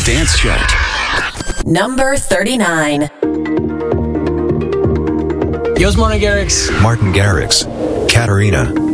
Dance Chart. Number 39. Yo's Martin Garrix. Martin Garrix, Katarina.